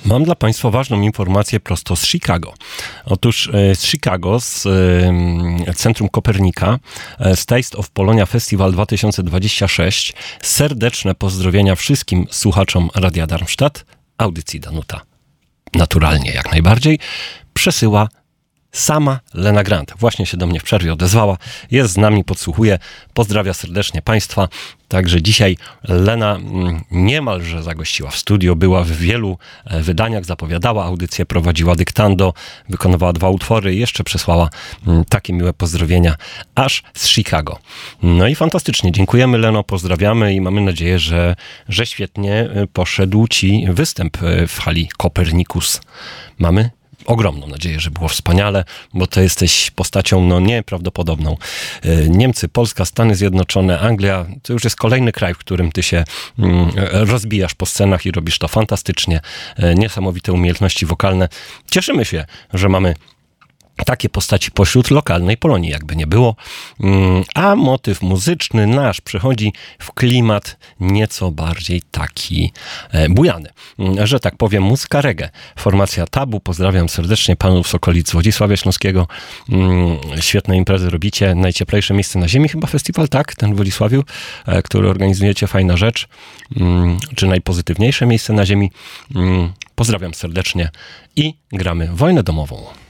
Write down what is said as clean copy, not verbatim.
Mam dla Państwa ważną informację prosto z Chicago. Otóż z Chicago, z Centrum Kopernika, z Taste of Polonia Festival 2026, serdeczne pozdrowienia wszystkim słuchaczom Radia Darmstadt, audycji Danuta. Naturalnie, jak najbardziej, przesyła sama Lena Grant. Właśnie się do mnie w przerwie odezwała. Jest z nami, podsłuchuje. Pozdrawia serdecznie Państwa. Także dzisiaj Lena niemalże zagościła w studio. Była w wielu wydaniach, zapowiadała audycję, prowadziła dyktando, wykonywała 2 utwory i jeszcze przesłała takie miłe pozdrowienia aż z Chicago. No i fantastycznie. Dziękujemy, Leno, pozdrawiamy i mamy nadzieję, że świetnie poszedł Ci występ w hali Kopernikus. Mamy ogromną nadzieję, że było wspaniale, bo to jesteś postacią nieprawdopodobną. Niemcy, Polska, Stany Zjednoczone, Anglia, to już jest kolejny kraj, w którym ty się rozbijasz po scenach i robisz to fantastycznie. Niesamowite umiejętności wokalne. Cieszymy się, że mamy takie postaci pośród lokalnej Polonii, jakby nie było. A motyw muzyczny nasz przechodzi w klimat nieco bardziej taki bujany. Że tak powiem, muzyka reggae. Formacja Tabu. Pozdrawiam serdecznie panów z okolic Wodzisławia Śląskiego. Świetne imprezy robicie. Najcieplejsze miejsce na ziemi, chyba festiwal, tak? Ten w Wodzisławiu, który organizujecie. Fajna rzecz. Czy najpozytywniejsze miejsce na ziemi. Pozdrawiam serdecznie i gramy Wojnę domową.